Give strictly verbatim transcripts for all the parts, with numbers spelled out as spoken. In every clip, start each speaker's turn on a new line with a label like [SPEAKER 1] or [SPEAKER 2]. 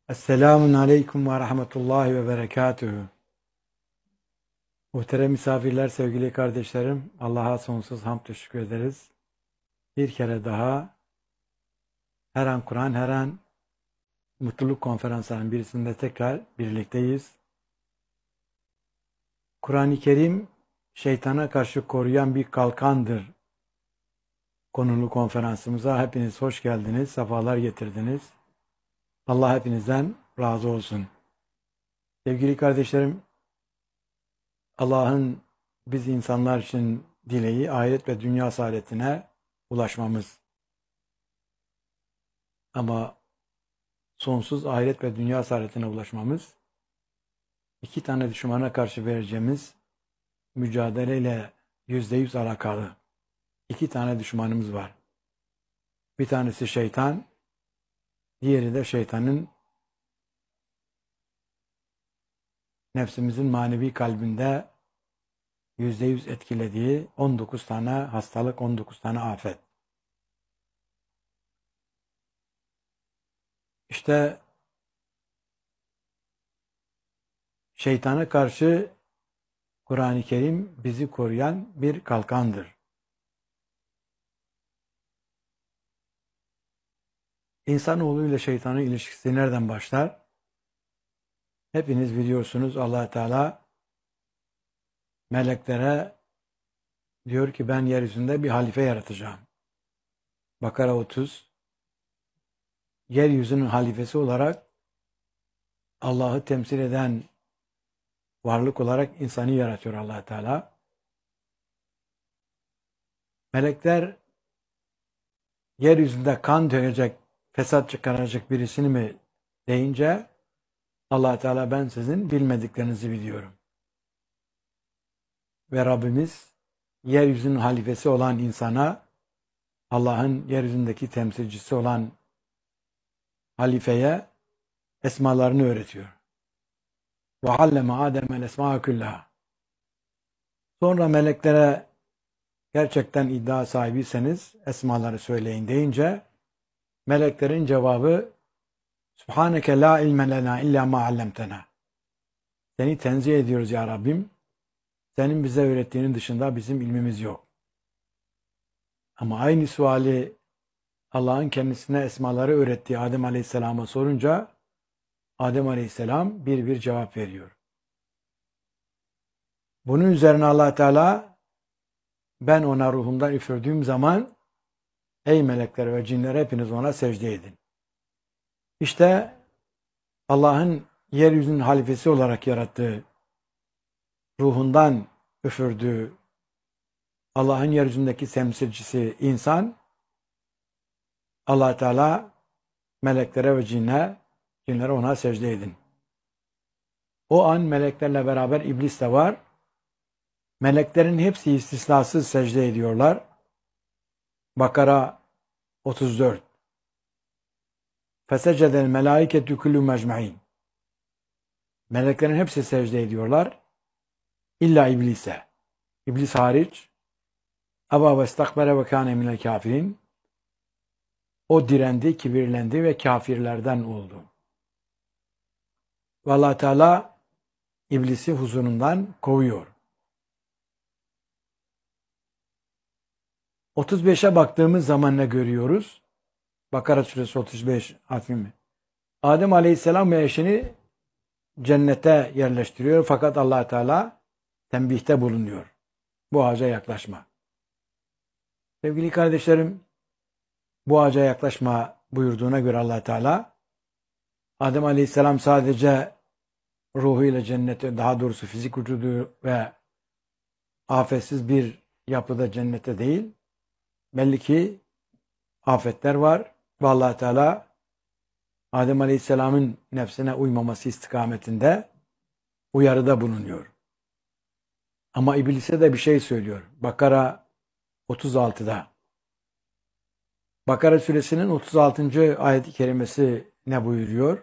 [SPEAKER 1] Esselamun Aleyküm ve Rahmetullahi ve Berekatühü. Muhterem misafirler, sevgili kardeşlerim, Allah'a sonsuz hamd teşekkür ederiz. Bir kere daha her an Kur'an, her an mutluluk konferanslarının birisinde tekrar birlikteyiz. Kur'an-ı Kerim şeytana karşı koruyan bir kalkandır. Konulu konferansımıza hepiniz hoş geldiniz, sefalar getirdiniz. Allah hepinizden razı olsun. Sevgili kardeşlerim, Allah'ın biz insanlar için dileği ahiret ve dünya saadetine ulaşmamız. Ama sonsuz ahiret ve dünya saadetine ulaşmamız iki tane düşmana karşı vereceğimiz mücadeleyle yüzde yüz alakalı. İki tane düşmanımız var. Bir tanesi şeytan, diğeri de şeytanın nefsimizin manevi kalbinde yüzde yüz etkilediği on dokuz tane hastalık, on dokuz tane afet. İşte şeytana karşı Kur'an-ı Kerim bizi koruyan bir kalkandır. İnsanoğlu ile şeytanın ilişkisi nereden başlar? Hepiniz biliyorsunuz, Allah Teala meleklere diyor ki ben yeryüzünde bir halife yaratacağım. Bakara otuz. Yeryüzünün halifesi olarak Allah'ı temsil eden varlık olarak insanı yaratıyor Allah Teala. Melekler yeryüzünde kan dökecek, fesat çıkaracak birisini mi deyince Allah Teala ben sizin bilmediklerinizi biliyorum. Ve Rabbimiz yeryüzünün halifesi olan insana, Allah'ın yeryüzündeki temsilcisi olan halifeye esmalarını öğretiyor. Ve alleme Adem'el esma'a küllaha. Sonra meleklere gerçekten iddia sahibiyseniz esmaları söyleyin deyince meleklerin cevabı Subhaneke la ilme lena illa ma allamtena. Seni tenzih ediyoruz ya Rabbim. Senin bize öğrettiğinin dışında bizim ilmimiz yok. Ama aynı suali Allah'ın kendisine esmaları öğrettiği Adem Aleyhisselam'a sorunca Adem Aleyhisselam bir bir cevap veriyor. Bunun üzerine Allah Teala ben ona ruhumdan üfürdüğüm zaman ey melekler ve cinler hepiniz ona secde edin. İşte Allah'ın yeryüzünün halifesi olarak yarattığı, ruhundan üfürdüğü Allah'ın yeryüzündeki temsilcisi insan, Allah Teala meleklere ve cinne, cinlere ona secde edin. O an meleklerle beraber iblis de var. Meleklerin hepsi istisnasız secde ediyorlar. Bakara otuz dört. Fesecedel melâiketü küllü mecmaîn. Meleklerin hepsi secde ediyorlar. İlla iblise. İblis hariç. Aba ve istakbere ve kâne minel kâfirin. O direndi, kibirlendi ve kafirlerden oldu. Ve Allah Teala iblisi huzurundan kovuyor. otuz beşe baktığımız zaman ne görüyoruz? Bakara suresi otuz beş hatmi. Adem Aleyhisselam ve eşini cennete yerleştiriyor fakat Allah Teala tembihte bulunuyor. Bu ağaca yaklaşma. Sevgili kardeşlerim, bu ağaca yaklaşma buyurduğuna göre Allah Teala Adem Aleyhisselam sadece ruhuyla cennete, daha doğrusu fizik vücudu ve afetsiz bir yapıda cennete değil, belli ki afetler var ve Allah Teala Adem Aleyhisselam'ın nefsine uymaması istikametinde uyarıda bulunuyor. Ama iblise de bir şey söylüyor. Bakara otuz altıda. Bakara suresinin otuz altıncı ayet-i kerimesi ne buyuruyor?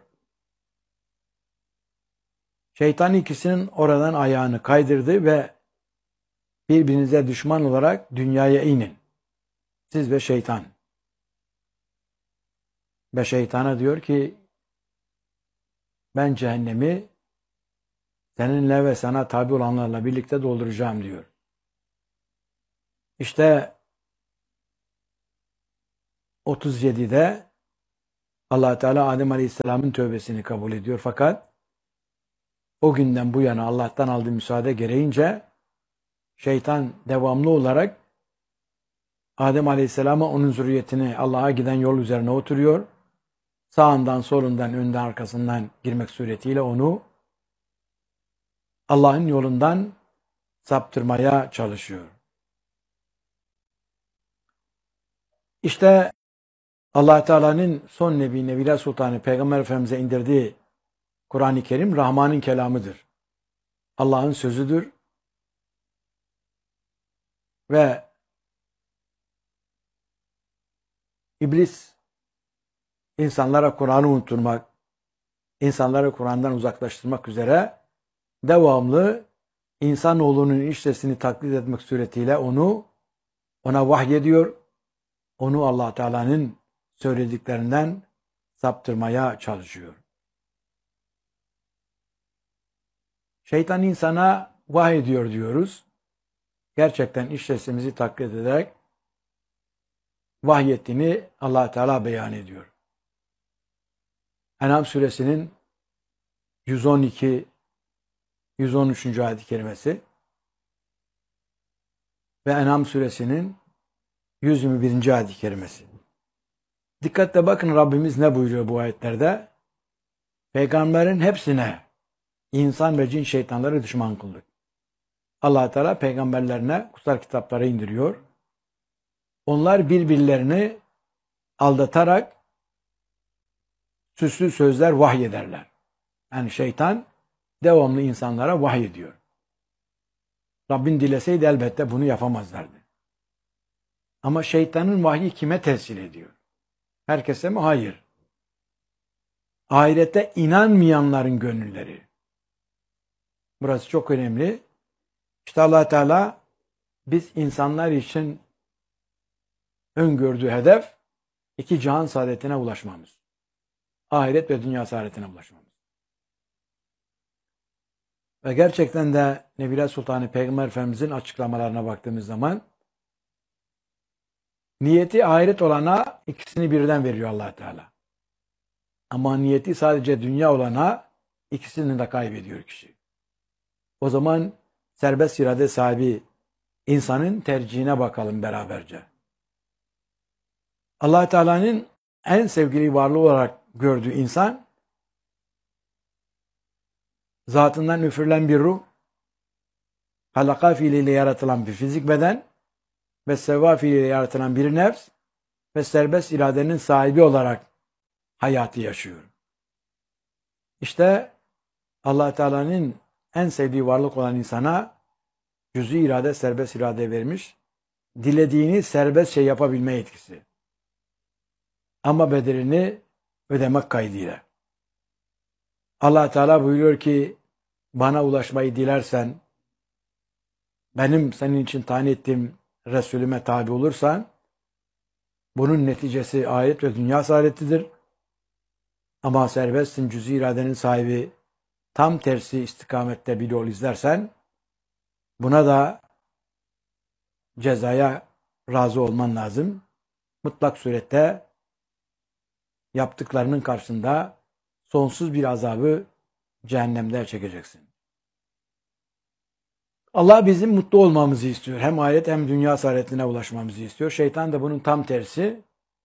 [SPEAKER 1] Şeytan ikisinin oradan ayağını kaydırdı ve birbirinize düşman olarak dünyaya inin. Siz ve şeytan. Ve şeytana diyor ki ben cehennemi seninle ve sana tabi olanlarla birlikte dolduracağım diyor. İşte otuz yedide Allah Teala Adem Aleyhisselam'ın tövbesini kabul ediyor. Fakat o günden bu yana Allah'tan aldığı müsaade gereğince şeytan devamlı olarak Adem Aleyhisselam'a onun zürriyetini Allah'a giden yol üzerine oturuyor. Sağından, solundan, önden, arkasından girmek suretiyle onu Allah'ın yolundan saptırmaya çalışıyor. İşte Allah Teala'nın son Nebi, Nebiler Sultanı Peygamber Efendimiz'e indirdiği Kur'an-ı Kerim Rahman'ın kelamıdır. Allah'ın sözüdür. Ve İblis insanlara Kur'an'ı unutturmak, insanları Kur'an'dan uzaklaştırmak üzere devamlı insanoğlunun işlesini taklit etmek suretiyle onu ona vahyediyor. Onu Allah Teala'nın söylediklerinden saptırmaya çalışıyor. Şeytan insana vahyediyor diyoruz. Gerçekten işlesimizi taklit ederek vahyettiğini Allah Teala beyan ediyor. En'am suresinin yüz on iki yüz on üçüncü ayet-i kerimesi ve En'am suresinin yüz yirmi birinci ayet-i kerimesi. Dikkatle bakın Rabbimiz ne buyuruyor bu ayetlerde? Peygamberin hepsine insan ve cin şeytanları düşman kıldık. Allah Teala peygamberlerine kutsal kitapları indiriyor. Onlar birbirlerini aldatarak süslü sözler vahyederler. Yani şeytan devamlı insanlara vahyediyor. Rabbin dileseydi elbette bunu yapamazlardı. Ama şeytanın vahyi kime tesir ediyor? Herkese mi? Hayır. Ahirete inanmayanların gönülleri. Burası çok önemli. İşte Allah Teala biz insanlar için öngördüğü hedef iki cihan saadetine ulaşmamız. Ahiret ve dünya saadetine ulaşmamız. Ve gerçekten de Nebiler Sultanı Peygamber Efendimizin açıklamalarına baktığımız zaman niyeti ahiret olana ikisini birden veriyor Allah Teala. Ama niyeti sadece dünya olana ikisini de kaybediyor kişi. O zaman serbest irade sahibi insanın tercihine bakalım beraberce. Allah Teala'nın en sevgili varlığı olarak gördüğü insan zatından üfürülen bir ruh, halaka fiiliyle yaratılan bir fizik beden ve sevva fiiliyle yaratılan bir nefs ve serbest iradenin sahibi olarak hayatı yaşıyor. İşte Allah Teala'nın en sevdiği varlık olan insana cüz'i irade, serbest irade vermiş. Dilediğini serbest şey yapabilme yetkisi. Ama bedelini ödemek kaydıyla. Allah Teala buyuruyor ki bana ulaşmayı dilersen, benim senin için tayin ettiğim Resulüme tabi olursan, bunun neticesi ahiret ve dünya saadetidir. Ama serbestsin, cüz-i iradenin sahibi, tam tersi istikamette bir yol izlersen, buna da cezaya razı olman lazım. Mutlak surette yaptıklarının karşısında sonsuz bir azabı cehennemde çekeceksin. Allah bizim mutlu olmamızı istiyor. Hem ahiret hem dünya saadetine ulaşmamızı istiyor. Şeytan da bunun tam tersi.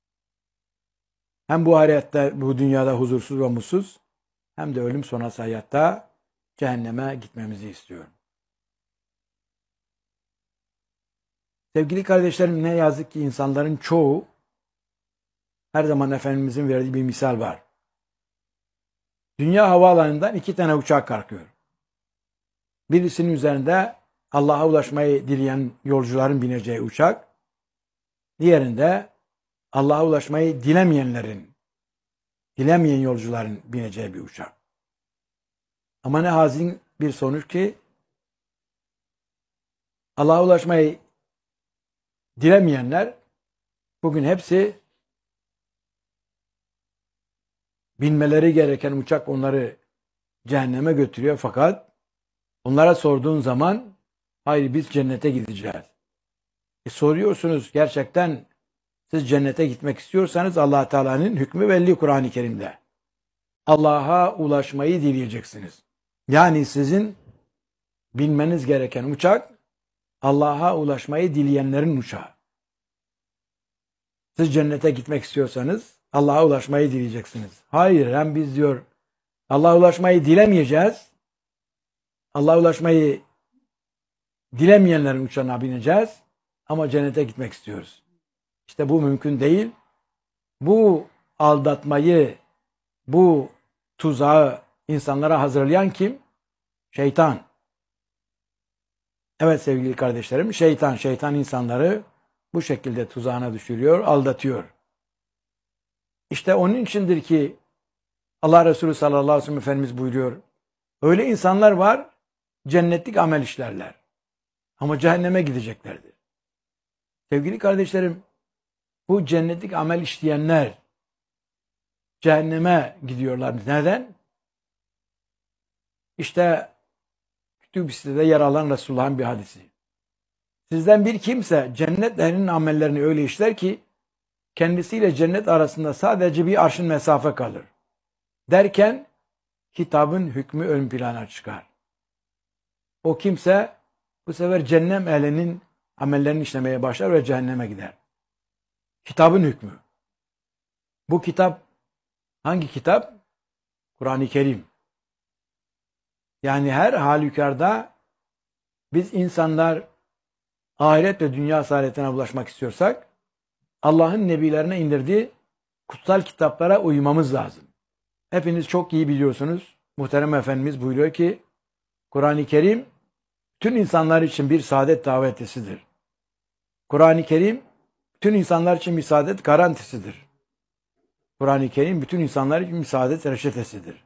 [SPEAKER 1] Hem bu ahirette, bu dünyada huzursuz ve mutsuz, hem de ölüm sonrası hayatta cehenneme gitmemizi istiyor. Sevgili kardeşlerim, ne yazık ki insanların çoğu, her zaman Efendimizin verdiği bir misal var. Dünya havaalanından iki tane uçak kalkıyor. Birisinin üzerinde Allah'a ulaşmayı dileyen yolcuların bineceği uçak, diğerinde Allah'a ulaşmayı dilemeyenlerin, dilemeyen yolcuların bineceği bir uçak. Ama ne hazin bir sonuç ki, Allah'a ulaşmayı dilemeyenler, bugün hepsi binmeleri gereken uçak onları cehenneme götürüyor fakat onlara sorduğun zaman hayır biz cennete gideceğiz. E soruyorsunuz gerçekten siz cennete gitmek istiyorsanız Allah Teala'nın hükmü belli Kur'an-ı Kerim'de. Allah'a ulaşmayı dileyeceksiniz. Yani sizin binmeniz gereken uçak Allah'a ulaşmayı dileyenlerin uçağı. Siz cennete gitmek istiyorsanız Allah'a ulaşmayı dileyeceksiniz. Hayır hem biz diyor Allah'a ulaşmayı dilemeyeceğiz. Allah'a ulaşmayı dilemeyenlerin uçağına bineceğiz ama cennete gitmek istiyoruz. İşte bu mümkün değil. Bu aldatmayı, bu tuzağı insanlara hazırlayan kim? Şeytan. Evet sevgili kardeşlerim, şeytan, şeytan insanları bu şekilde tuzağına düşürüyor, aldatıyor. İşte onun içindir ki Allah Resulü sallallahu aleyhi ve sellem Efendimiz buyuruyor. Öyle insanlar var, cennetlik amel işlerler. Ama cehenneme gideceklerdir. Sevgili kardeşlerim, bu cennetlik amel işleyenler cehenneme gidiyorlar. Neden? İşte Kütüb-i Sitte'de yer alan Resulullah'ın bir hadisi. Sizden bir kimse cennet ehlinin amellerini öyle işler ki kendisiyle cennet arasında sadece bir arşın mesafe kalır. Derken kitabın hükmü ön plana çıkar. O kimse bu sefer cennet ehlinin amellerini işlemeye başlar ve cehenneme gider. Kitabın hükmü. Bu kitap hangi kitap? Kur'an-ı Kerim. Yani her halükarda biz insanlar ahiret ve dünya saadetine ulaşmak istiyorsak Allah'ın nebilerine indirdiği kutsal kitaplara uymamız lazım. Hepiniz çok iyi biliyorsunuz. Muhterem Efendimiz buyuruyor ki Kur'an-ı Kerim bütün insanlar için bir saadet davetçisidir. Kur'an-ı Kerim bütün insanlar için bir saadet garantisidir. Kur'an-ı Kerim bütün insanlar için bir saadet reçetesidir.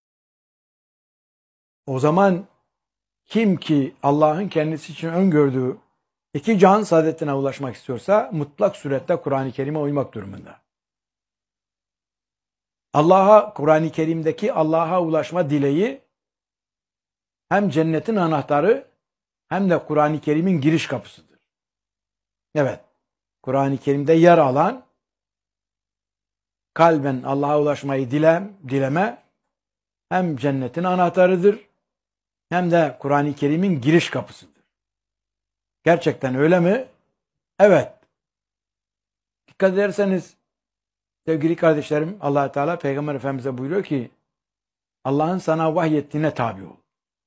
[SPEAKER 1] O zaman kim ki Allah'ın kendisi için öngördüğü iki can saadetine ulaşmak istiyorsa mutlak surette Kur'an-ı Kerim'e uymak durumunda. Allah'a, Kur'an-ı Kerim'deki Allah'a ulaşma dileği hem cennetin anahtarı hem de Kur'an-ı Kerim'in giriş kapısıdır. Evet, Kur'an-ı Kerim'de yer alan kalben Allah'a ulaşmayı dilem, dileme hem cennetin anahtarıdır hem de Kur'an-ı Kerim'in giriş kapısıdır. Gerçekten öyle mi? Evet. Dikkat ederseniz sevgili kardeşlerim Allah Teala Peygamber Efendimiz'e buyuruyor ki Allah'ın sana vahyettiğine tabi ol.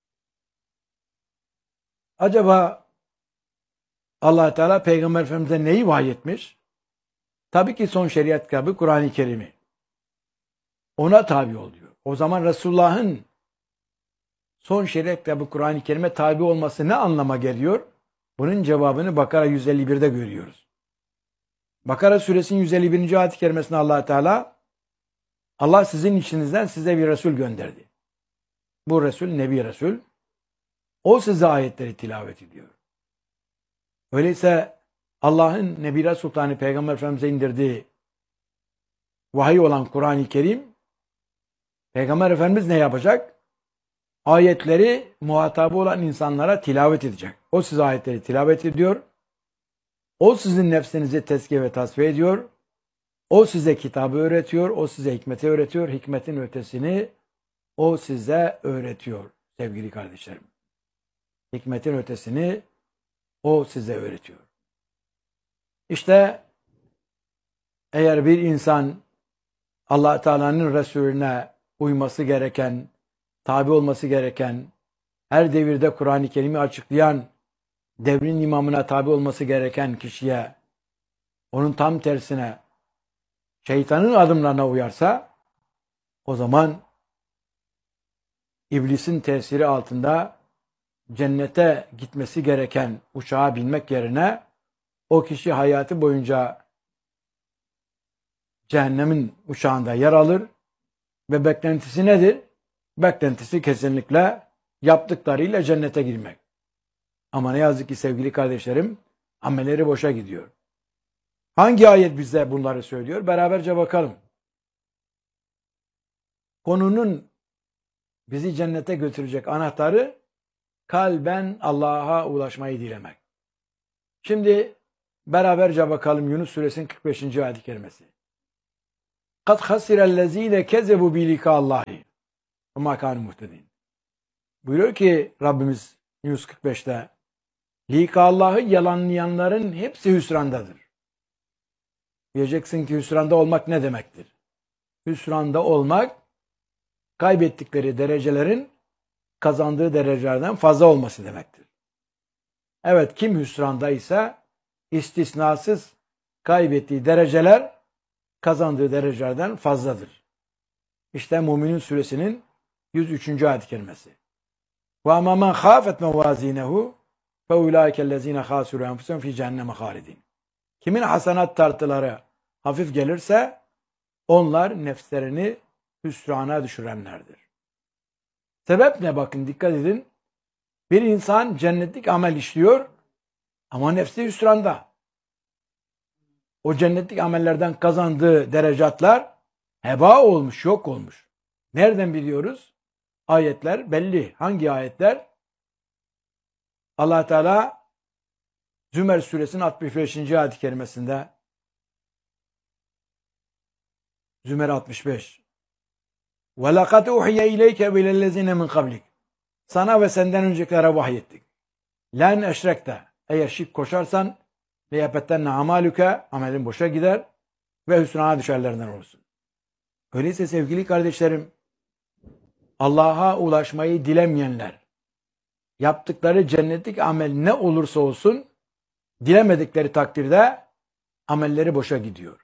[SPEAKER 1] Acaba Allah Teala Peygamber Efendimiz'e neyi vahyetmiş? Tabii ki son şeriat kitabı Kur'an-ı Kerim'i. Ona tabi ol diyor. O zaman Resulullah'ın son şeriat kitabı Kur'an-ı Kerim'e tabi olması ne anlama geliyor? Bunun cevabını Bakara yüz elli bir'de görüyoruz. Bakara suresinin yüz elli birinci ayet-i kerimesinde Allah Teala Allah sizin içinizden size bir Resul gönderdi. Bu Resul Nebi Resul. O size ayetleri tilavet ediyor. Öyleyse Allah'ın Nebi Sultanı Peygamber Efendimiz'e indirdiği vahiy olan Kur'an-ı Kerim Peygamber Efendimiz ne yapacak? Ayetleri muhatabı olan insanlara tilavet edecek. O size ayetleri tilavet ediyor. O sizin nefsinizi tezkiye ve tasfiye ediyor. O size kitabı öğretiyor. O size hikmeti öğretiyor. Hikmetin ötesini o size öğretiyor sevgili kardeşlerim. Hikmetin ötesini o size öğretiyor. İşte eğer bir insan Allah Teala'nın Resulüne uyması gereken, tabi olması gereken, her devirde Kur'an-ı Kerim'i açıklayan devrin imamına tabi olması gereken kişiye, onun tam tersine şeytanın adımlarına uyarsa, o zaman iblisin tesiri altında cennete gitmesi gereken uçağa binmek yerine o kişi hayatı boyunca cehennemin uçağında yer alır ve beklentisi nedir? Beklentisi kesinlikle yaptıklarıyla cennete girmek. Ama ne yazık ki sevgili kardeşlerim, amelleri boşa gidiyor. Hangi ayet bize bunları söylüyor? Beraberce bakalım. Konunun bizi cennete götürecek anahtarı kalben Allah'a ulaşmayı dilemek. Şimdi beraberce bakalım Yunus suresinin kırk beşinci ayet-i kerimesi. قَدْ خَسِرَ الَّذ۪ينَ كَذَبُوا بِلِقَاءِ اللّٰهِ وَمَا كَانُوا مُهْتَدِينَ. Buyuruyor ki Rabbimiz Yunus kırk beşte Lika Allah'ı yalanlayanların hepsi hüsrandadır. Diyeceksin ki hüsranda olmak ne demektir? Hüsranda olmak kaybettikleri derecelerin kazandığı derecelerden fazla olması demektir. Evet, kim hüsrandaysa istisnasız kaybettiği dereceler kazandığı derecelerden fazladır. İşte Müminun suresinin yüz üçüncü ayet-i kerimesi. وَاَمَا مَنْ خَافَتْ مَوَازِينَهُ فَاُولَٰئِكَ الَّذ۪ينَ خَاسُرُوا أَنْفُسَهُمْ فِي جَهَنَّمَ خَالِدِينَ. Kimin hasenat tartıları hafif gelirse onlar nefslerini hüsrana düşürenlerdir. Sebep ne? Bakın dikkat edin. Bir insan cennetlik amel işliyor ama nefsi hüsranda. O cennetlik amellerden kazandığı derecatlar heba olmuş, yok olmuş. Nereden biliyoruz? Ayetler belli. Hangi ayetler? Allah Teala Zümer suresinin altmış beşinci ayet-i kerimesinde, Zümer altmış beş. وَلَقَدْ اُحْيَ اِلَيْكَ وَاِلَى مِنْ قَبْلِكَ. Sana ve senden öncekilere vahyettik. لَنْ اَشْرَكْتَ. Eğer şirk koşarsan لَيَبَتَّنَّ عَمَالُكَ. Amelin boşa gider ve hüsrana düşerlerinden olursun. Öyleyse sevgili kardeşlerim, Allah'a ulaşmayı dilemeyenler, yaptıkları cennetlik amel ne olursa olsun, dilemedikleri takdirde amelleri boşa gidiyor.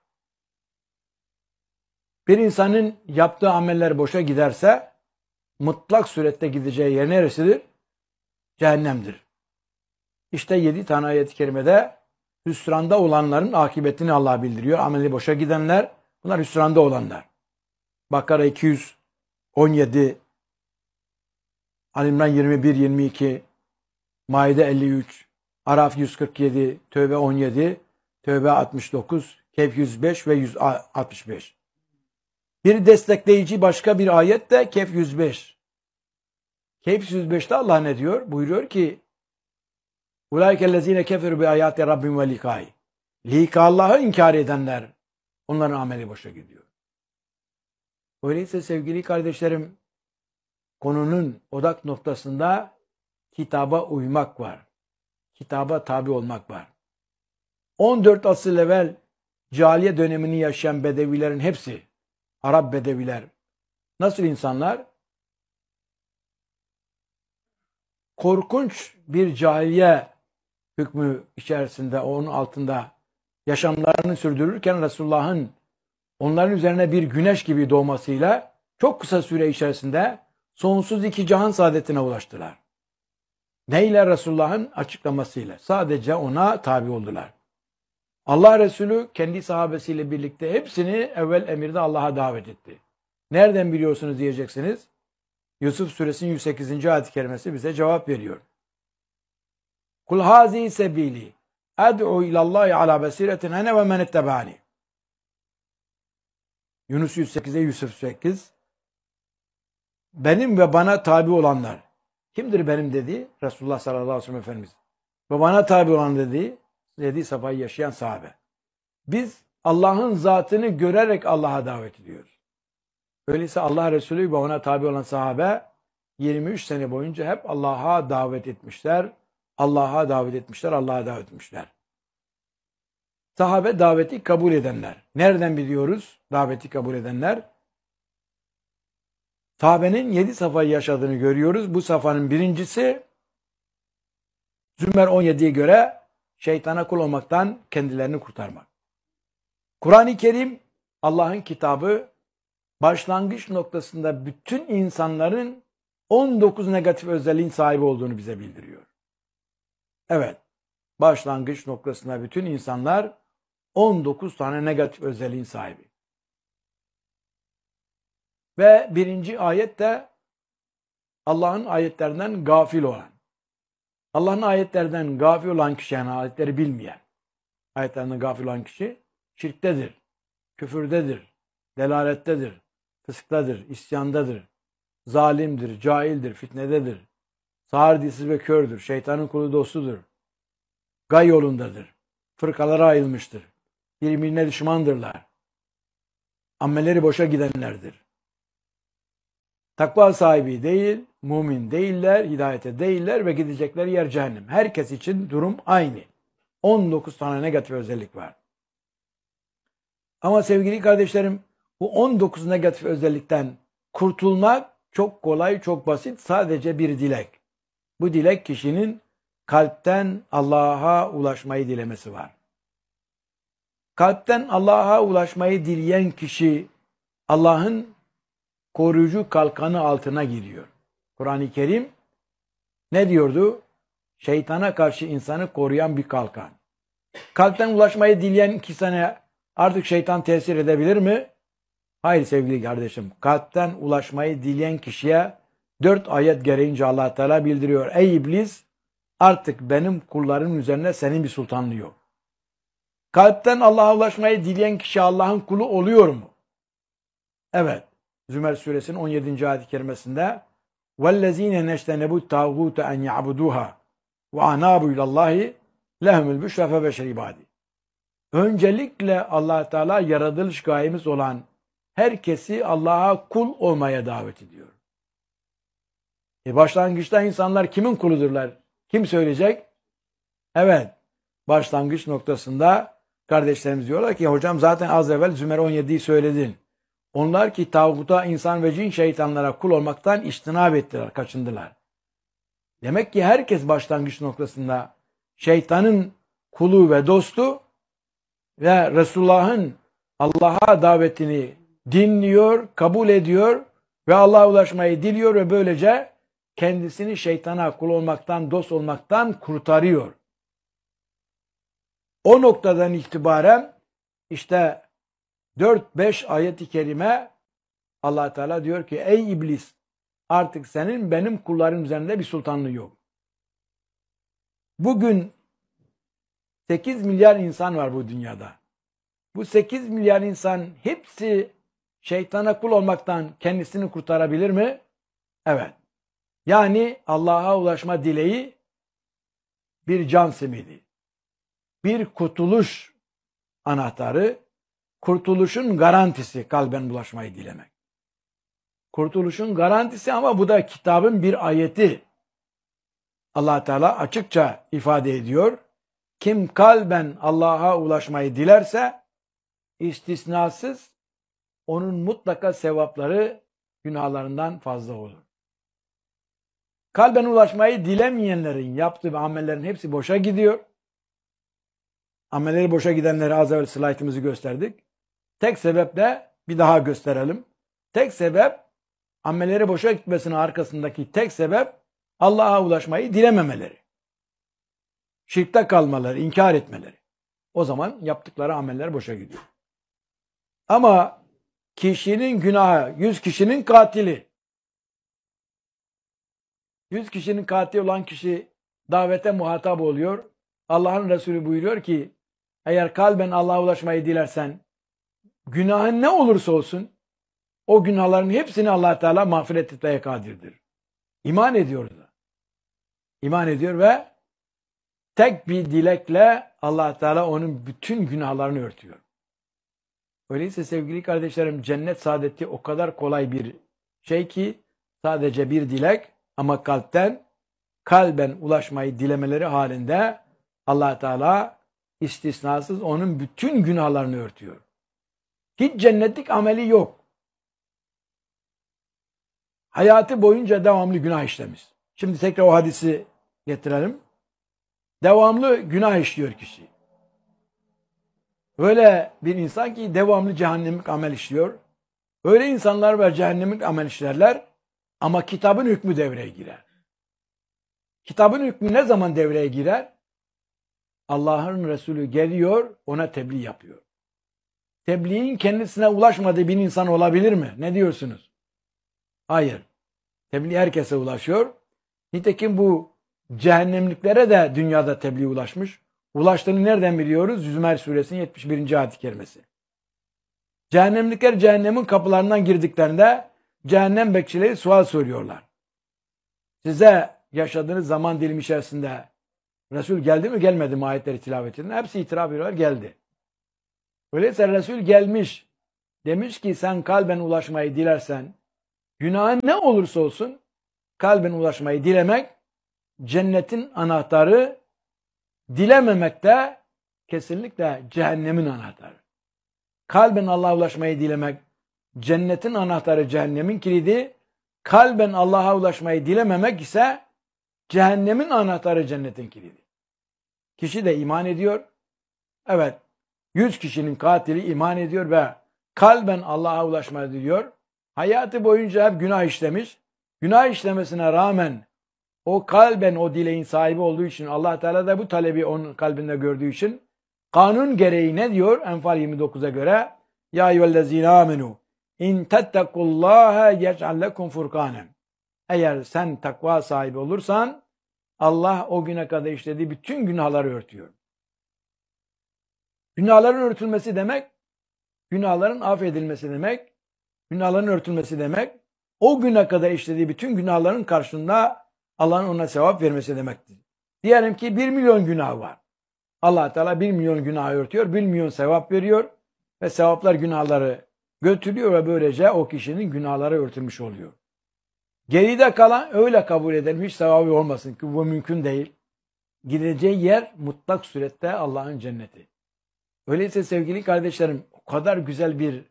[SPEAKER 1] Bir insanın yaptığı ameller boşa giderse mutlak surette gideceği yer neresidir? Cehennemdir. İşte yedi tane ayet-i kerimede hüsranda olanların akıbetini Allah bildiriyor. Ameli boşa gidenler, bunlar hüsranda olanlar. Bakara iki yüz on yedi, Ali İmran yirmi bir yirmi iki, Maide elli üç, Araf yüz kırk yedi, Tövbe on yedi, Tövbe altmış dokuz, Kehf yüz beş ve yüz altmış beş. Bir destekleyici başka bir ayet de Kehf yüz beş. Kehf yüz beşte Allah ne diyor? Buyuruyor ki Ulaikellezine keferu bi ayati rabbim ve likai. Lika Allah'ı inkar edenler, onların ameli boşa gidiyor. Öyleyse sevgili kardeşlerim, konunun odak noktasında kitaba uymak var. Kitaba tabi olmak var. on dört asıl evvel cahiliye dönemini yaşayan bedevilerin hepsi, Arap bedeviler, nasıl insanlar? Korkunç bir cahiliye hükmü içerisinde, onun altında yaşamlarını sürdürürken Resulullah'ın onların üzerine bir güneş gibi doğmasıyla çok kısa süre içerisinde sonsuz iki cihan saadetine ulaştılar. Neyle? Resulullah'ın açıklamasıyla. Sadece ona tabi oldular. Allah Resulü kendi sahabesiyle birlikte hepsini evvel emirde Allah'a davet etti. Nereden biliyorsunuz diyeceksiniz. Yusuf suresinin yüz sekizinci ayet-i kerimesi bize cevap veriyor. Kul hazi sebili ad'u ilallahi ala basiretin ene ve men ittabani. Yunus yüz sekiz'e Yusuf sekiz. Benim ve bana tabi olanlar. Kimdir benim dediği? Resulullah sallallahu aleyhi ve sellem Efendimiz. Ve bana tabi olan dediği, dediği safhayı yaşayan sahabe. Biz Allah'ın zatını görerek Allah'a davet ediyoruz. Öyleyse Allah Resulü ve ona tabi olan sahabe yirmi üç sene boyunca hep Allah'a davet etmişler. Allah'a davet etmişler, Allah'a davet etmişler. Sahabe daveti kabul edenler. Nereden biliyoruz daveti kabul edenler? Sahabenin yedi safhayı yaşadığını görüyoruz. Bu safhanın birincisi Zümer on yedi'ye göre şeytana kul olmaktan kendilerini kurtarmak. Kur'an-ı Kerim Allah'ın kitabı başlangıç noktasında bütün insanların on dokuz negatif özelliğin sahibi olduğunu bize bildiriyor. Evet, başlangıç noktasında bütün insanlar on dokuz tane negatif özelliğin sahibi. Ve birinci ayet de Allah'ın ayetlerinden gafil olan. Allah'ın ayetlerden gafil olan kişi, yani ayetleri bilmeyen, ayetlerinden gafil olan kişi şirktedir, küfürdedir, delalettedir, fısktadır, isyandadır, zalimdir, cahildir, fitnededir. Sağır, dilsiz ve kördür. Şeytanın kulu dostudur. Gay yolundadır. Fırkalara ayrılmıştır. Birbirine düşmandırlar. Amelleri boşa gidenlerdir. Takva sahibi değil, mümin değiller, hidayete değiller ve gidecekleri yer cehennem. Herkes için durum aynı. on dokuz tane negatif özellik var. Ama sevgili kardeşlerim, bu on dokuz negatif özellikten kurtulmak çok kolay, çok basit. Sadece bir dilek. Bu dilek kişinin kalpten Allah'a ulaşmayı dilemesi var. Kalpten Allah'a ulaşmayı dileyen kişi Allah'ın koruyucu kalkanı altına giriyor. Kur'an-ı Kerim ne diyordu? Şeytana karşı insanı koruyan bir kalkan. Kalpten ulaşmayı dileyen kişiye artık şeytan tesir edebilir mi? Hayır sevgili kardeşim. Kalpten ulaşmayı dileyen kişiye dört ayet gereğince Allah Teala bildiriyor. Ey iblis, artık benim kullarım üzerine senin bir sultanlığı yok. Kalpten Allah'a ulaşmayı dileyen kişi Allah'ın kulu oluyor mu? Evet. Zümer suresinin on yedinci ayet-i kerimesinde وَالَّذ۪ينَ نَشْتَنَبُوا التَّاغُوتَ اَنْ يَعْبُدُوهَا وَاَنَابُوا اِلَى اللّٰهِ لَهُمُ الْبُشْرَ فَبَشَرِ عِبَادِ. Öncelikle Allah Teala yaratılış gayemiz olan herkesi Allah'a kul olmaya davet ediyor. E başlangıçta insanlar kimin kuludurlar? Kim söyleyecek? Evet. Başlangıç noktasında kardeşlerimiz diyorlar ki hocam zaten az evvel Zümer on yediyi söyledin. Onlar ki tağuta, insan ve cin şeytanlara kul olmaktan içtinab ettiler, kaçındılar. Demek ki herkes başlangıç noktasında şeytanın kulu ve dostu ve Resulullah'ın Allah'a davetini dinliyor, kabul ediyor ve Allah'a ulaşmayı diliyor ve böylece kendisini şeytana kul olmaktan, dost olmaktan kurtarıyor. O noktadan itibaren işte dört beş ayet-i kerime Allah Teala diyor ki ey iblis, artık senin benim kullarım üzerinde bir sultanlığı yok. Bugün sekiz milyar insan var bu dünyada. Bu sekiz milyar insan hepsi şeytana kul olmaktan kendisini kurtarabilir mi? Evet. Yani Allah'a ulaşma dileği bir can simidi. Bir kurtuluş anahtarı, kurtuluşun garantisi kalben ulaşmayı dilemek. Kurtuluşun garantisi ama bu da kitabın bir ayeti. Allah Teala açıkça ifade ediyor. Kim kalben Allah'a ulaşmayı dilerse istisnasız onun mutlaka sevapları günahlarından fazla olur. Kalben ulaşmayı dilemeyenlerin yaptığı amellerin hepsi boşa gidiyor. Amelleri boşa gidenleri az evvel slaytımızı gösterdik. Tek sebep de bir daha gösterelim. Tek sebep amelleri boşa gitmesinin arkasındaki tek sebep Allah'a ulaşmayı dilememeleri. Şirkte kalmaları, inkar etmeleri. O zaman yaptıkları ameller boşa gidiyor. Ama kişinin günahı, yüz kişinin katili. Yüz kişinin katili olan kişi davete muhatap oluyor. Allah'ın Resulü buyuruyor ki eğer kalben Allah'a ulaşmayı dilersen günahın ne olursa olsun o günahların hepsini Allah Teala mağfiret etmeye kadirdir. İman ediyor da. İman ediyor ve tek bir dilekle Allah Teala onun bütün günahlarını örtüyor. Öyleyse sevgili kardeşlerim cennet saadeti o kadar kolay bir şey ki sadece bir dilek ama kalpten kalben ulaşmayı dilemeleri halinde Allah Teala istisnasız onun bütün günahlarını örtüyor. Hiç cennetlik ameli yok. Hayatı boyunca devamlı günah işlemiş. Şimdi tekrar o hadisi getirelim. Devamlı günah işliyor kişi. Öyle bir insan ki devamlı cehennemlik amel işliyor. Öyle insanlar var cehennemlik amel işlerler ama kitabın hükmü devreye girer. Kitabın hükmü ne zaman devreye girer? Allah'ın Resulü geliyor, ona tebliğ yapıyor. Tebliğin kendisine ulaşmadığı bir insan olabilir mi? Ne diyorsunuz? Hayır. Tebliğ herkese ulaşıyor. Nitekim bu cehennemliklere de dünyada tebliğ ulaşmış. Ulaştığını nereden biliyoruz? Zümer suresinin yetmiş birinci ayet-i kerimesi. Cehennemlikler cehennemin kapılarından girdiklerinde cehennem bekçileri sual soruyorlar. Size yaşadığınız zaman dilimi içerisinde Resul geldi mi gelmedi mi ayetleri tilavetinde? Hepsi itiraf ediyorlar, geldi. Öyleyse Resul gelmiş. Demiş ki sen kalben ulaşmayı dilersen, günahın ne olursa olsun kalben ulaşmayı dilemek cennetin anahtarı, dilememek de kesinlikle cehennemin anahtarı. Kalben Allah'a ulaşmayı dilemek cennetin anahtarı, cehennemin kilidi. Kalben Allah'a ulaşmayı dilememek ise cehennemin anahtarı, cennetin kilidi. Kişi de iman ediyor. Evet, yüz kişinin katili iman ediyor ve kalben Allah'a ulaşmayı diliyor. Hayatı boyunca hep günah işlemiş. Günah işlemesine rağmen o kalben o dileğin sahibi olduğu için, Allah Teala da bu talebi onun kalbinde gördüğü için kanun gereği ne diyor? Enfal yirmi dokuza göre ya eyyühellezine amenu in tettekullaha yec'al lekum furkanen. Eğer sen takva sahibi olursan Allah o güne kadar işlediği bütün günahları örtüyor. Günahların örtülmesi demek, günahların affedilmesi demek, günahların örtülmesi demek, o güne kadar işlediği bütün günahların karşılığında Allah'ın ona sevap vermesi demektir. Diyelim ki bir milyon günah var. Allah Teala bir milyon günahı örtüyor, bir milyon sevap veriyor ve sevaplar günahları götürüyor ve böylece o kişinin günahları örtülmüş oluyor. Geride kalan öyle kabul edelim, hiç sevabı olmasın ki bu mümkün değil. Gideceği yer mutlak surette Allah'ın cenneti. Öyleyse sevgili kardeşlerim, o kadar güzel bir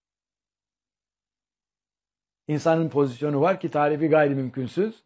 [SPEAKER 1] insanın pozisyonu var ki tarifi gayri mümkünsüz.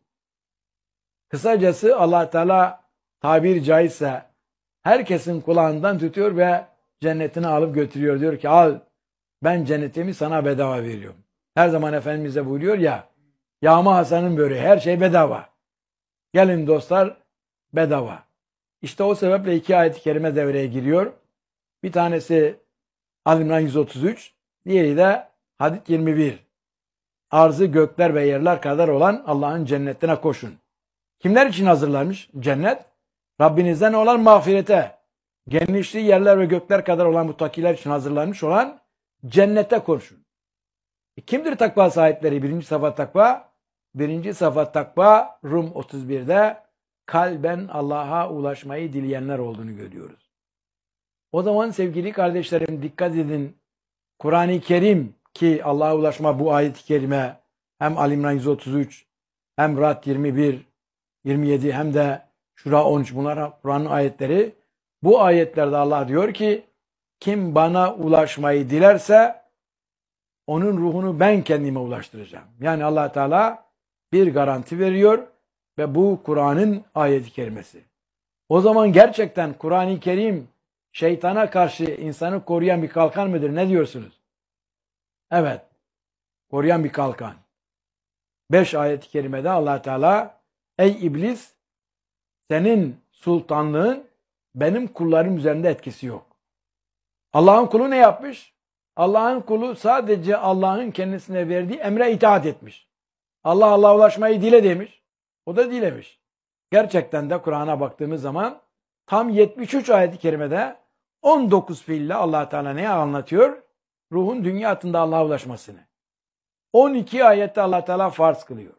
[SPEAKER 1] Kısacası Allah Teala tabiri caizse herkesin kulağından tutuyor ve cennetine alıp götürüyor. Diyor ki al, ben cennetimi sana bedava veriyorum. Her zaman Efendimiz de buyuruyor ya, Yağma Hasan'ın böreği, her şey bedava. Gelin dostlar, bedava. İşte o sebeple iki ayet-i kerime devreye giriyor. Bir tanesi Ali-İmran yüz otuz üç, diğeri de Hadid yirmi bir. Arzı gökler ve yerler kadar olan Allah'ın cennetine koşun. Kimler için hazırlanmış cennet? Rabbinizden olan mağfirete, genişliği yerler ve gökler kadar olan muttakiler için hazırlanmış olan cennete koşun. E kimdir takva sahipleri? Birinci safa takva. Birinci safa takva Rum otuz birde kalben Allah'a ulaşmayı dileyenler olduğunu görüyoruz. O zaman sevgili kardeşlerim dikkat edin. Kur'an-ı Kerim ki Allah'a ulaşma bu ayet-i kerime hem Ali-İmran yüz otuz üç hem Ra'd yirmi bir, yirmi yedi hem de Şura on üç, bunlar Kur'an'ın ayetleri. Bu ayetlerde Allah diyor ki kim bana ulaşmayı dilerse onun ruhunu ben kendime ulaştıracağım. Yani Allah Teala bir garanti veriyor ve bu Kur'an'ın ayet-i kerimesi. O zaman gerçekten Kur'an-ı Kerim şeytana karşı insanı koruyan bir kalkan mıdır? Ne diyorsunuz? Evet. Koruyan bir kalkan. Beş ayet-i kerimede Allah Teala ey iblis senin sultanlığın benim kullarım üzerinde etkisi yok. Allah'ın kulu ne yapmış? Allah'ın kulu sadece Allah'ın kendisine verdiği emre itaat etmiş. Allah Allah'a ulaşmayı dile demiş. O da dilemiş. Gerçekten de Kur'an'a baktığımız zaman tam yetmiş üç ayet-i kerimede on dokuz fiille Allah Teala ne anlatıyor? Ruhun dünya hayatında Allah'a ulaşmasını. on iki ayette Allah Teala farz kılıyor.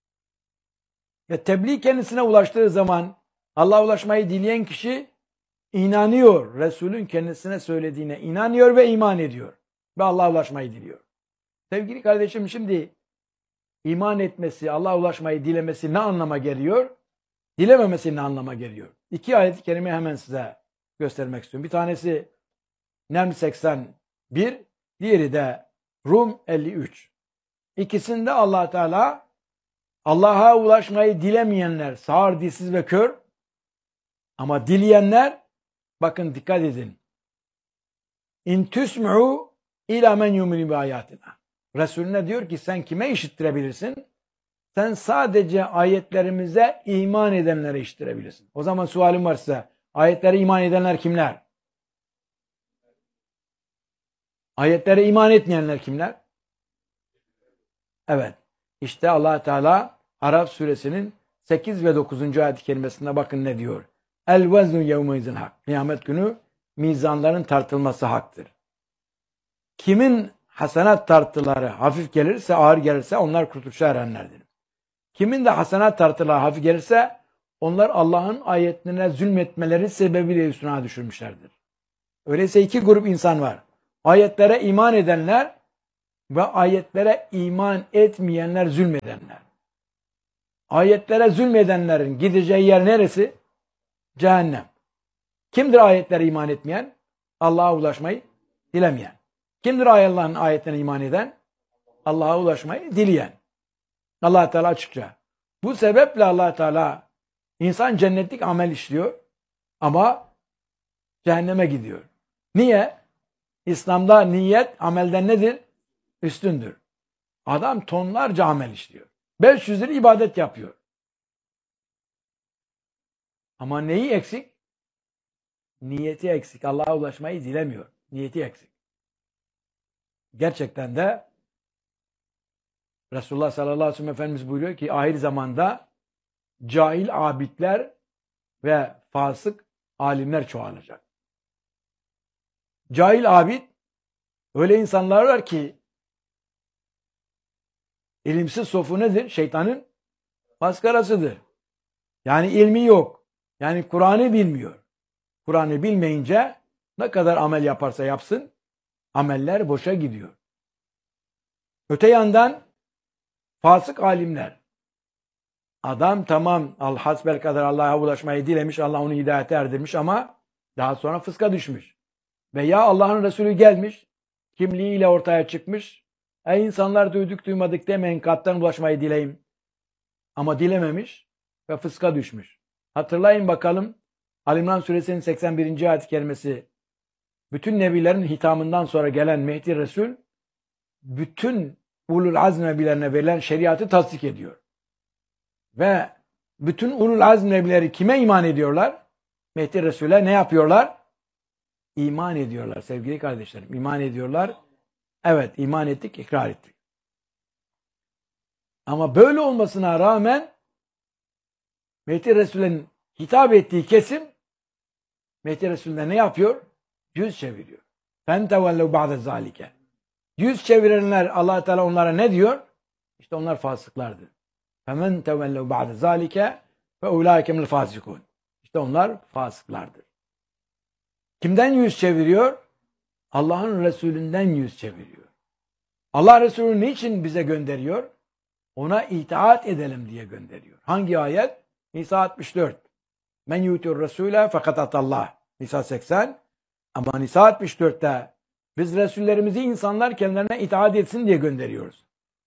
[SPEAKER 1] Ve tebliğ kendisine ulaştığı zaman Allah'a ulaşmayı dileyen kişi inanıyor. Resulün kendisine söylediğine inanıyor ve iman ediyor. Ve Allah'a ulaşmayı diliyor. Sevgili kardeşim, şimdi iman etmesi, Allah'a ulaşmayı dilemesi ne anlama geliyor? Dilememesi ne anlama geliyor? İki ayet-i kerime hemen size göstermek istiyorum. Bir tanesi Neml seksen bir, diğeri de Rum elli üç. İkisinde Allah Teala Allah'a ulaşmayı dilemeyenler sağır, dilsiz ve kör, ama dileyenler, bakın dikkat edin. İn tusmu'u ila men yuminu bi ayatina. Resulüne diyor ki sen kime işittirebilirsin? Sen sadece ayetlerimize iman edenlere işittirebilirsin. O zaman sualim var size. Ayetlere iman edenler kimler? Ayetlere iman etmeyenler kimler? Evet. İşte Allah Teala Araf suresinin sekiz ve dokuzuncu ayet-i kerimesinde bakın ne diyor. El veznu yevmeizin hak. Kıyamet günü mizanların tartılması haktır. Kimin hasenat tartıları hafif gelirse, ağır gelirse onlar kurtuluşa erenlerdir. Kimin de hasenat tartıları hafif gelirse onlar Allah'ın ayetlerine zulmetmeleri sebebiyle üstüne düşürmüşlerdir. Öyleyse iki grup insan var. Ayetlere iman edenler ve ayetlere iman etmeyenler, zulmedenler. Ayetlere zulmedenlerin gideceği yer neresi? Cehennem. Kimdir ayetlere iman etmeyen? Allah'a ulaşmayı dilemeyen. Kimdir Allah'ın ayetlerine iman eden? Allah'a ulaşmayı dileyen. Allah Teala açıkça. Bu sebeple Allah Teala insan cennetlik amel işliyor ama cehenneme gidiyor. Niye? İslam'da niyet amelden nedir? Üstündür. Adam tonlarca amel işliyor. beş yüz yıl ibadet yapıyor. Ama neyi eksik? Niyeti eksik. Allah'a ulaşmayı dilemiyor. Niyeti eksik. Gerçekten de Resulullah sallallahu aleyhi ve sellem Efendimiz buyuruyor ki ahir zamanda cahil abidler ve fasık alimler çoğalacak. Cahil abid öyle insanlar var ki ilimsiz sofu nedir? Şeytanın maskarasıdır. Yani ilmi yok. Yani Kur'an'ı bilmiyor. Kur'an'ı bilmeyince ne kadar amel yaparsa yapsın ameller boşa gidiyor. Öte yandan fasık alimler. Adam tamam al-hasbel kadar Allah'a ulaşmayı dilemiş, Allah onu hidayete erdirmiş ama daha sonra fıska düşmüş. Veya Allah'ın Resulü gelmiş, kimliğiyle ortaya çıkmış. Ey insanlar duyduk duymadık demeyin, kattan ulaşmayı dileyim. Ama dilememiş ve fıska düşmüş. Hatırlayın bakalım Ali İmran suresinin seksen birinci ayet-i kerimesi. Bütün nebilerin hitamından sonra gelen Mehdi Resul bütün ulul azm nebilerine verilen şeriatı tasdik ediyor. Ve bütün ulul azm nebileri kime iman ediyorlar? Mehdi Resul'e ne yapıyorlar? İman ediyorlar sevgili kardeşlerim. İman ediyorlar. Evet, iman ettik, ikrar ettik. Ama böyle olmasına rağmen Mehdi Resul'ün hitap ettiği kesim Mehdi Resul'den ne yapıyor? Yüz çeviriyor. فَاَنْتَوَلَّوْ بَعْدَ ذَٰلِكَ Yüz çevirenler Allah Teala onlara ne diyor? İşte onlar fasıklardır. فَمَنْ تَوَلَّوْ بَعْدَ ذَٰلِكَ فَاُولَٰئِكَ مِنَ الْفَاسِقُونَ İşte onlar fasıklardır. Kimden yüz çeviriyor? Allah'ın Resulünden yüz çeviriyor. Allah Resulü niçin bize gönderiyor? Ona itaat edelim diye gönderiyor. Hangi ayet? Nisa altmış dört. Men yutur Resul'e fakat atallah. Nisa seksen. Ama Nisa altmış dörtte biz Resullerimizi insanlar kendilerine itaat etsin diye gönderiyoruz.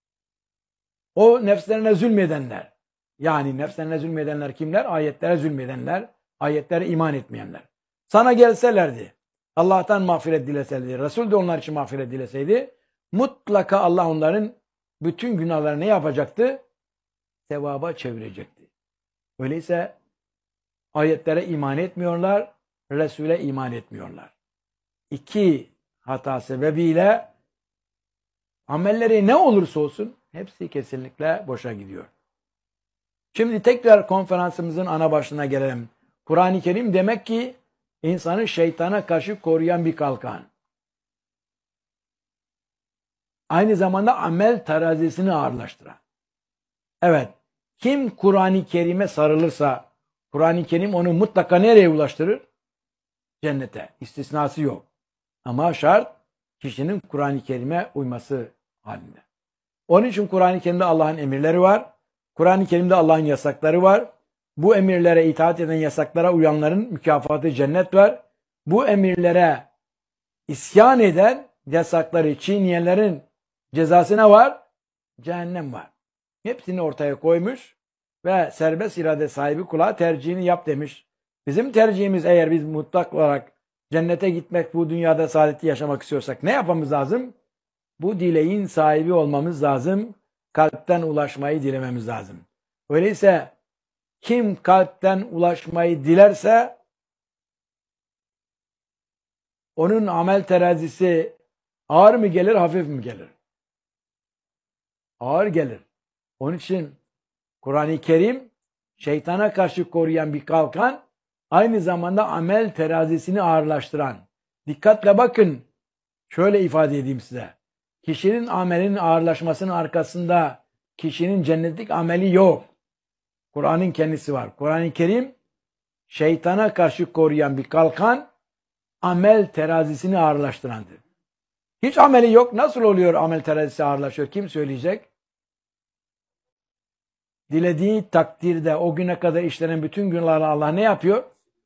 [SPEAKER 1] O nefslerine zulmedenler. Yani nefslerine zulmedenler kimler? Ayetlere zulmedenler. Ayetlere iman etmeyenler. Sana gelselerdi, Allah'tan mağfiret dileselerdi, Resul de onlar için mağfiret dileseydi, mutlaka Allah onların bütün günahlarını ne yapacaktı? Sevaba çevirecekti. Öyleyse ayetlere iman etmiyorlar, Resul'e iman etmiyorlar. İki hata sebebiyle amelleri ne olursa olsun hepsi kesinlikle boşa gidiyor. Şimdi tekrar konferansımızın ana başlığına gelelim. Kur'an-ı Kerim demek ki insanı şeytana karşı koruyan bir kalkan. Aynı zamanda amel terazisini ağırlaştıran. Evet, kim Kur'an-ı Kerim'e sarılırsa Kur'an-ı Kerim onu mutlaka nereye ulaştırır? Cennete. İstisnası yok. Ama şart kişinin Kur'an-ı Kerim'e uyması halinde. Onun için Kur'an-ı Kerim'de Allah'ın emirleri var. Kur'an-ı Kerim'de Allah'ın yasakları var. Bu emirlere itaat eden, yasaklara uyanların mükafatı cennet var. Bu emirlere isyan eden, yasakları çiğneyenlerin cezası ne var? Cehennem var. Hepsini ortaya koymuş ve serbest irade sahibi kula tercihini yap demiş. Bizim tercihimiz eğer biz mutlak olarak cennete gitmek, bu dünyada saadeti yaşamak istiyorsak ne yapmamız lazım? Bu dileğin sahibi olmamız lazım. Kalpten ulaşmayı dilememiz lazım. Öyleyse kim kalpten ulaşmayı dilerse onun amel terazisi ağır mı gelir, hafif mi gelir? Ağır gelir. Onun için Kur'an-ı Kerim şeytana karşı koruyan bir kalkan, aynı zamanda amel terazisini ağırlaştıran. Dikkatle bakın, şöyle ifade edeyim size. Kişinin amelinin ağırlaşmasının arkasında kişinin cennetlik ameli yok. Kur'an'ın kendisi var. Kur'an-ı Kerim şeytana karşı koruyan bir kalkan, amel terazisini ağırlaştırandır. Hiç ameli yok. Nasıl oluyor amel terazisi ağırlaşıyor? Kim söyleyecek? Dilediği takdirde o güne kadar işlenen bütün günahları Allah ne yapıyor?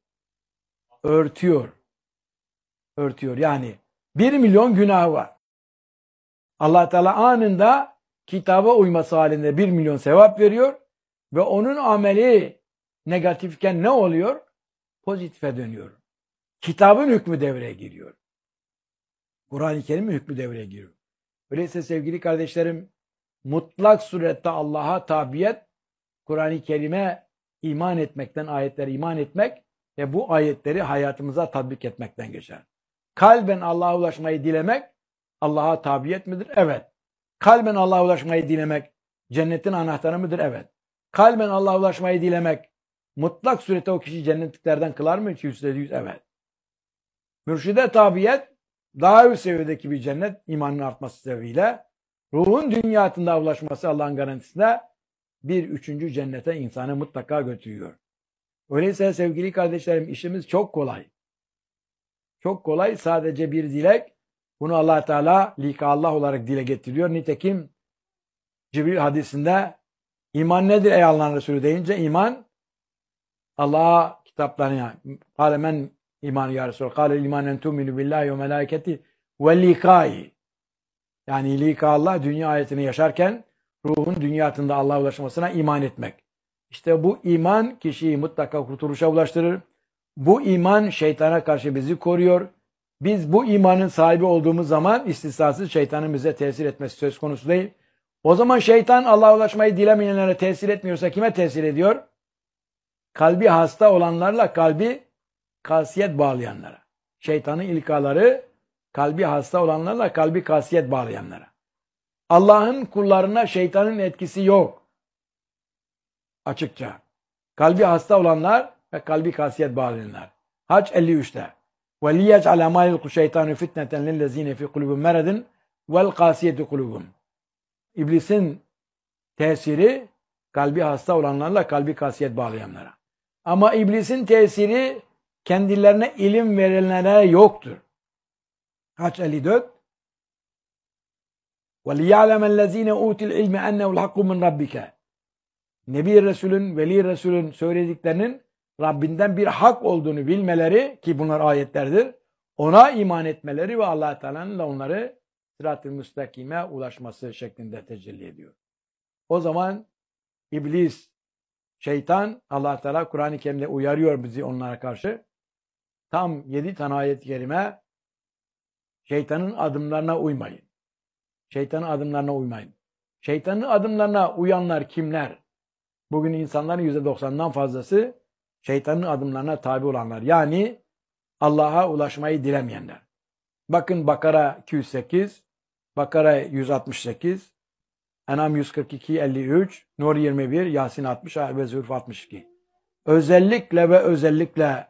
[SPEAKER 1] Örtüyor. Örtüyor. Yani bir milyon günah var. Allah Teala anında kitaba uyması halinde bir milyon sevap veriyor ve onun ameli negatifken ne oluyor? Pozitife dönüyor. Kitabın hükmü devreye giriyor. Kur'an-ı Kerim'in hükmü devreye giriyor. Öyleyse sevgili kardeşlerim, mutlak surette Allah'a tabiyet, Kur'an-ı Kerim'e iman etmekten, ayetlere iman etmek ve bu ayetleri hayatımıza tatbik etmekten geçer. Kalben Allah'a ulaşmayı dilemek, Allah'a tabiyet midir? Evet. Kalben Allah'a ulaşmayı dilemek, cennetin anahtarı mıdır? Evet. Kalben Allah'a ulaşmayı dilemek, mutlak surette o kişi cennetliklerden kılar mı? Yüzde yüz evet. Mürşide tabiyet, daha üst seviyedeki bir cennet, imanın artması sebebiyle, ruhun dünyasında ulaşması Allah'ın garantisinde bir üçüncü cennete insanı mutlaka götürüyor. Öyleyse sevgili kardeşlerim, işimiz çok kolay. Çok kolay, sadece bir dilek. Bunu Allah Teala lika Allah olarak dile getiriyor. Nitekim Cibril hadisinde iman nedir ey Allah'ın Resulü deyince iman Allah'a kitaplarına kâle men iman ya Resulü kâle iman en tu'minu billahi ve melâiketi ve likâi, yani lika Allah dünya ayetini yaşarken ruhun dünyasında Allah'a ulaşmasına iman etmek. İşte bu iman kişiyi mutlaka kurtuluşa ulaştırır. Bu iman şeytana karşı bizi koruyor. Biz bu imanın sahibi olduğumuz zaman istisnasız şeytanın bize tesir etmesi söz konusu değil. O zaman şeytan Allah'a ulaşmayı dilemeyenlere tesir etmiyorsa kime tesir ediyor? Kalbi hasta olanlarla kalbi kasiyet bağlayanlara. Şeytanın ilkaları kalbi hasta olanlarla kalbi kasiyet bağlayanlara. Allah'ın kullarına şeytanın etkisi yok. Açıkça. Kalbi hasta olanlar ve kalbi kasiyet bağlayanlar. Hac elli üçte. وَلِيَجْعَلَ مَا يُلْقُ الشَّيْطَانُ فِتْنَةً لِلَّذ۪ينَ فِي قُلُوبِهِمْ مَرَضٌ وَالْقَاسِيَةِ قُلُوبُهُمْ. İblisin tesiri kalbi hasta olanlarla kalbi kasiyet bağlayanlara. Ama iblisin tesiri kendilerine ilim verilenlere yoktur. Hac elli dört. وَلِيَعْلَمَ الَّذ۪ينَ اُوتِ الْعِلْمِ اَنَّهُ الْحَقُّ مِنْ رَبِّكَ. Nebi Resulün, Veli Resulün söylediklerinin Rabbinden bir hak olduğunu bilmeleri, ki bunlar ayetlerdir, ona iman etmeleri ve Allah Teala'nın da onları sırat-ı müstakime ulaşması şeklinde tecelli ediyor. O zaman iblis, şeytan, Allah Teala Kur'an-ı Kerim'de uyarıyor bizi onlara karşı. Tam yedi tane ayet-i kerime, şeytanın adımlarına uymayın. Şeytanın adımlarına uymayın. Şeytanın adımlarına uyanlar kimler? Bugün insanların yüzde doksanından fazlası şeytanın adımlarına tabi olanlar. Yani Allah'a ulaşmayı dilemeyenler. Bakın Bakara iki yüz sekiz, Bakara yüz altmış sekiz, En'am yüz kırk iki elli üç, Nur yirmi bir, Yasin altmış ve Zülf altmış iki. Özellikle ve özellikle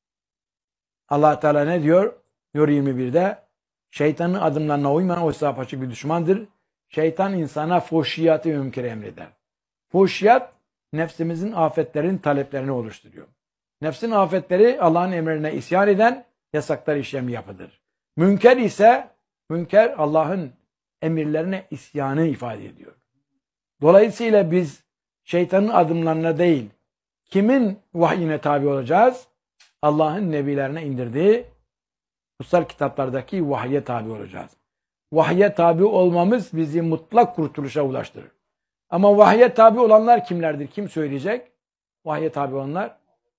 [SPEAKER 1] Allah Teala ne diyor? Nur yirmi birde şeytanın adımlarına uymayan o hesap açık bir düşmandır. Şeytan insana fuhşiyatı mümkün emreder. Fuhşiyat nefsimizin afetlerin taleplerini oluşturuyor. Nefsin afetleri Allah'ın emrine isyan eden yasaklar işlemi yapıdır. Münker ise münker Allah'ın emirlerine isyanı ifade ediyor. Dolayısıyla biz şeytanın adımlarına değil, kimin vahyine tabi olacağız? Allah'ın nebilerine indirdiği kutsal kitaplardaki vahye tabi olacağız. Vahye tabi olmamız bizi mutlak kurtuluşa ulaştırır. Ama vahye tabi olanlar kimlerdir? Kim söyleyecek? Vahye tabi olanlar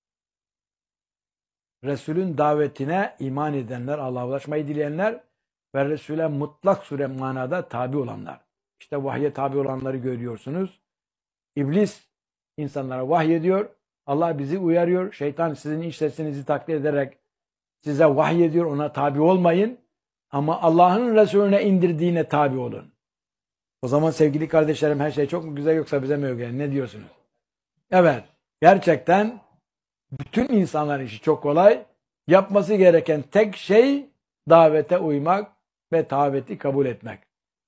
[SPEAKER 1] Resul'ün davetine iman edenler, Allah'a ulaşmayı dileyenler ve Resul'e mutlak sure manada tabi olanlar. İşte vahye tabi olanları görüyorsunuz. İblis insanlara vahyediyor. Allah bizi uyarıyor. Şeytan sizin iç sesinizi taklit ederek size vahyediyor. Ona tabi olmayın. Ama Allah'ın Resulüne indirdiğine tabi olun. O zaman sevgili kardeşlerim, her şey çok mu güzel yoksa bize mi öyle? Ne diyorsunuz? Evet. Gerçekten bütün insanların işi çok kolay. Yapması gereken tek şey davete uymak ve daveti kabul etmek.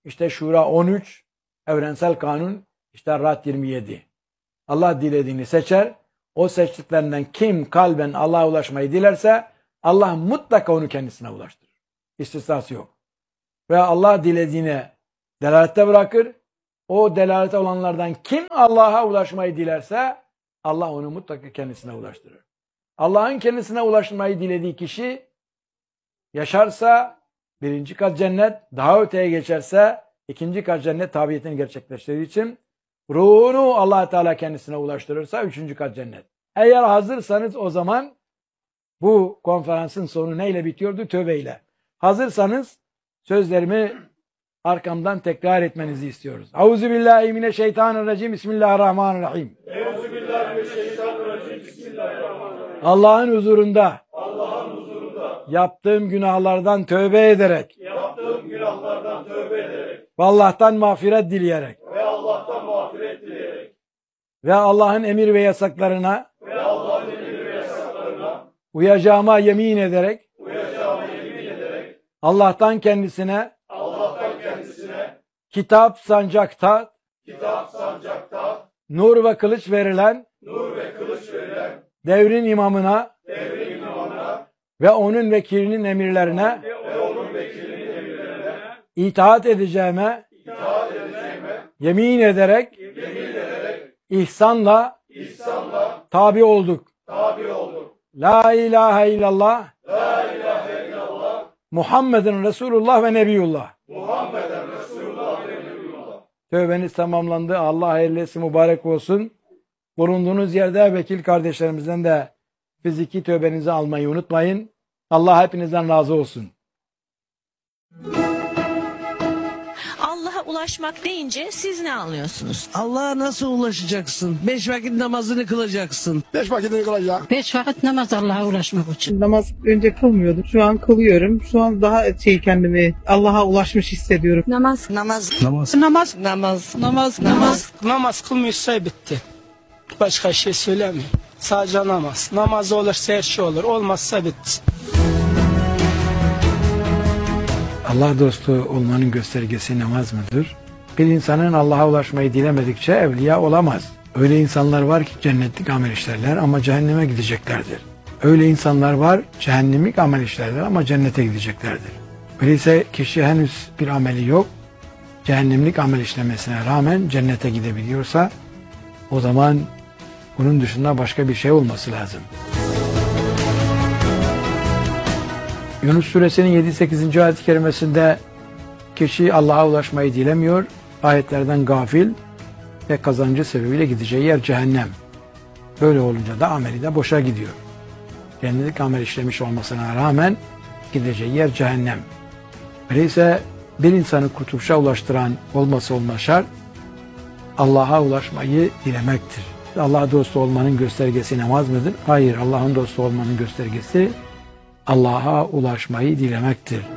[SPEAKER 1] işte Şura on üç, evrensel kanun işte Ra'd yirmi yedi. Allah dilediğini seçer. O seçtiklerinden kim kalben Allah'a ulaşmayı dilerse Allah mutlaka onu kendisine ulaştırır. İstisnası yok. Ve Allah dilediğine delalette bırakır. O delalete olanlardan kim Allah'a ulaşmayı dilerse Allah onu mutlaka kendisine ulaştırır. Allah'ın kendisine ulaşmayı dilediği kişi yaşarsa birinci kat cennet, daha öteye geçerse ikinci kat cennet tabiyetini gerçekleştirdiği için ruhunu Allah Teala kendisine ulaştırırsa üçüncü kat cennet. Eğer hazırsanız o zaman bu konferansın sonu neyle bitiyordu? Tövbeyle. Hazırsanız sözlerimi arkamdan tekrar etmenizi istiyoruz. Euzubillahimineşşeytanirracim. Bismillahirrahmanirrahim. Euzubillahimineşşeytanirracim. Bismillahirrahmanirrahim. Allah'ın huzurunda, Allah'ın huzurunda yaptığım günahlardan tövbe ederek, yaptığım günahlardan tövbe ederek ve Allah'tan mağfiret dileyerek ve Allah'tan mağfiret dileyerek ve Allah'ın emir ve yasaklarına ve Allah'ın emir ve yasaklarına uyacağıma yemin ederek uyacağıma yemin ederek Allah'tan kendisine Allah'tan kendisine kitap sancakta kitap sancakta nur ve kılıç verilen nur ve kılıç verilen devrin imamına devrin imamına ve onun vekilinin emirlerine ve onun vekilinin emirlerine itaat edeceğime itaat edeceğime yemin ederek yemin ederek ihsanla ihsanla tabi olduk. Tabi olduk. La ilahe illallah La ilahe illallah Muhammedun Resulullah ve Nebiyullah. Muhammeden Resulullah ve Nebiyullah. Tövbeniz tamamlandı. Allah hayırlı etsin, mübarek olsun. Bulunduğunuz yerde vekil kardeşlerimizden de fiziki tövbenizi almayı unutmayın. Allah hepinizden razı olsun.
[SPEAKER 2] Allah'a ulaşmak deyince siz ne anlıyorsunuz?
[SPEAKER 3] Allah'a nasıl ulaşacaksın? Beş vakit namazını kılacaksın.
[SPEAKER 4] Beş vakitini kılacak.
[SPEAKER 5] Beş vakit namaz Allah'a ulaşmak için.
[SPEAKER 6] Namaz önce kılmıyordum. Şu an kılıyorum. Şu an daha şey kendimi Allah'a ulaşmış hissediyorum.
[SPEAKER 5] Namaz.
[SPEAKER 3] Namaz.
[SPEAKER 4] Namaz.
[SPEAKER 3] Namaz. Namaz. Namaz.
[SPEAKER 7] Namaz, namaz kılmıyorsa bitti. Başka şey söylemiyorum. Sadece namaz. Namaz olursa her şey olur. Olmazsa bitti.
[SPEAKER 1] Allah dostu olmanın göstergesi namaz mıdır? Bir insanın Allah'a ulaşmayı dilemedikçe evliya olamaz. Öyle insanlar var ki cennetlik amel işlerler ama cehenneme gideceklerdir. Öyle insanlar var cehennemlik amel işlerler ama cennete gideceklerdir. Öyleyse kişi henüz bir ameli yok, cehennemlik amel işlemesine rağmen cennete gidebiliyorsa o zaman bunun dışında başka bir şey olması lazım. Yunus suresinin yedi sekizinci ayet-i kerimesinde kişi Allah'a ulaşmayı dilemiyor, ayetlerden gafil ve kazancı sebebiyle gideceği yer cehennem. Böyle olunca da ameli de boşa gidiyor. Cennetlik amel işlemiş olmasına rağmen gideceği yer cehennem. Öyleyse bir insanı kurtuluşa ulaştıran olması olmaz şart Allah'a ulaşmayı dilemektir. Allah dostu olmanın göstergesi namaz mıdır? Hayır, Allah'ın dostu olmanın göstergesi Allah'a ulaşmayı dilemektir.